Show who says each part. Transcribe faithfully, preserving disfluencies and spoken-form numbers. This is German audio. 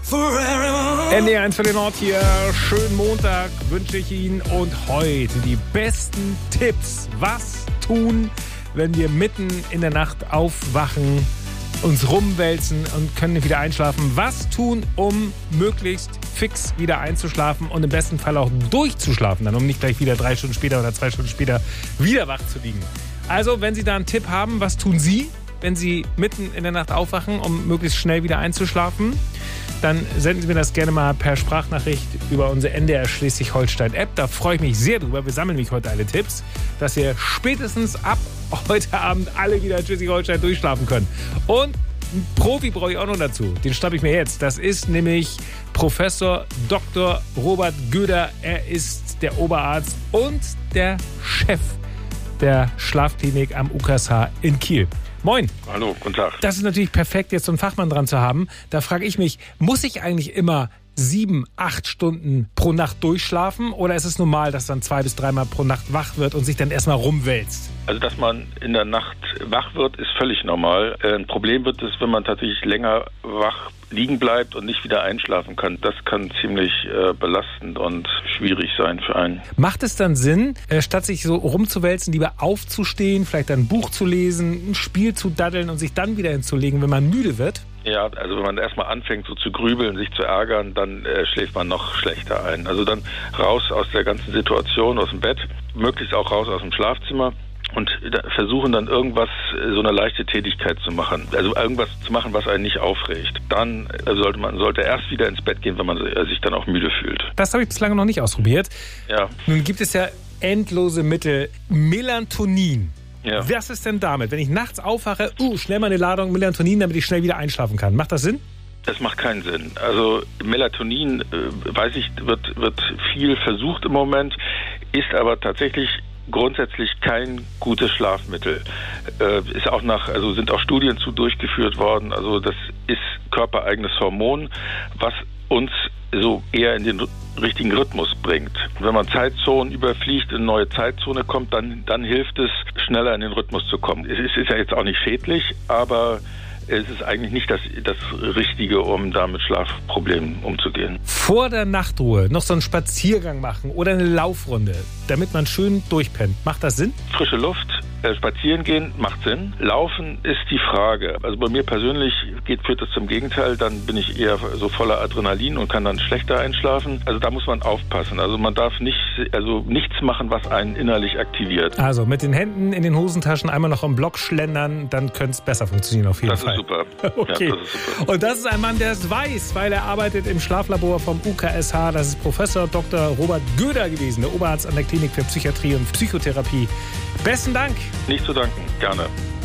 Speaker 1: N D R eins für den Nord hier. Schönen Montag wünsche ich Ihnen. Und heute die besten Tipps. Was tun, wenn wir mitten in der Nacht aufwachen, uns rumwälzen und können wieder einschlafen? Was tun, um möglichst fix wieder einzuschlafen und im besten Fall auch durchzuschlafen, dann um nicht gleich wieder drei Stunden später oder zwei Stunden später wieder wach zu liegen? Also, wenn Sie da einen Tipp haben, was tun Sie, wenn Sie mitten in der Nacht aufwachen, um möglichst schnell wieder einzuschlafen? Dann senden Sie mir das gerne mal per Sprachnachricht über unsere N D R Schleswig-Holstein-App. Da freue ich mich sehr drüber. Wir sammeln nämlich heute alle Tipps, dass wir spätestens ab heute Abend alle wieder in Schleswig-Holstein durchschlafen können. Und einen Profi brauche ich auch noch dazu. Den schnappe ich mir jetzt. Das ist nämlich Professor Doktor Robert Göder. Er ist der Oberarzt und der Chef der Schlafklinik am U K S H in Kiel. Moin.
Speaker 2: Hallo, guten Tag.
Speaker 1: Das ist natürlich perfekt, jetzt so einen Fachmann dran zu haben. Da frage ich mich, muss ich eigentlich immer sieben, acht Stunden pro Nacht durchschlafen? Oder ist es normal, dass dann zwei bis dreimal pro Nacht wach wird und sich dann erstmal rumwälzt?
Speaker 2: Also, dass man in der Nacht wach wird, ist völlig normal. Ein Problem wird es, wenn man tatsächlich länger wach liegen bleibt und nicht wieder einschlafen kann. Das kann ziemlich äh, belastend und schwierig sein für einen. Macht es dann Sinn,
Speaker 1: äh, statt sich so rumzuwälzen, lieber aufzustehen, vielleicht ein Buch zu lesen, ein Spiel zu daddeln und sich dann wieder hinzulegen, wenn man müde wird?
Speaker 2: Ja, also wenn man erstmal anfängt so zu grübeln, sich zu ärgern, dann äh, schläft man noch schlechter ein. Also dann raus aus der ganzen Situation, aus dem Bett, möglichst auch raus aus dem Schlafzimmer. Und versuchen dann irgendwas, so eine leichte Tätigkeit zu machen. Also irgendwas zu machen, was einen nicht aufregt. Dann sollte man sollte erst wieder ins Bett gehen, wenn man sich dann auch müde fühlt.
Speaker 1: Das habe ich bislang noch nicht ausprobiert.
Speaker 2: Ja.
Speaker 1: Nun gibt es ja endlose Mittel. Melatonin.
Speaker 2: Ja.
Speaker 1: Was ist denn damit? Wenn ich nachts aufwache, uh, schnell mal eine Ladung Melatonin, damit ich schnell wieder einschlafen kann. Macht das Sinn?
Speaker 2: Das macht keinen Sinn. Also Melatonin, äh, weiß ich, wird, wird viel versucht im Moment, ist aber tatsächlich grundsätzlich kein gutes Schlafmittel. Äh, ist auch nach, also sind auch Studien zu durchgeführt worden. Also das ist körpereigenes Hormon, was uns so eher in den richtigen Rhythmus bringt. Wenn man Zeitzonen überfliegt, in eine neue Zeitzone kommt, dann, dann hilft es, schneller in den Rhythmus zu kommen. Es ist, ist ja jetzt auch nicht schädlich, aber es ist eigentlich nicht das, das Richtige, um da mit Schlafproblemen umzugehen.
Speaker 1: Vor der Nachtruhe noch so einen Spaziergang machen oder eine Laufrunde, damit man schön durchpennt. Macht das Sinn?
Speaker 2: Frische Luft, äh, spazieren gehen macht Sinn. Laufen ist die Frage. Also bei mir persönlich geht, führt das zum Gegenteil. Dann bin ich eher so voller Adrenalin und kann dann schlechter einschlafen. Also da muss man aufpassen. Also man darf nicht, also nichts machen, was einen innerlich aktiviert.
Speaker 1: Also mit den Händen in den Hosentaschen einmal noch am Block schlendern, dann könnte es besser funktionieren auf jeden
Speaker 2: das
Speaker 1: Fall.
Speaker 2: Ist super.
Speaker 1: Okay.
Speaker 2: Ja, das ist super.
Speaker 1: Und das ist ein Mann, der es weiß, weil er arbeitet im Schlaflabor vom U K S H. Das ist Professor Doktor Robert Göder gewesen, der Oberarzt an der Klinik für Psychiatrie und Psychotherapie. Besten Dank.
Speaker 2: Nicht zu danken. Gerne.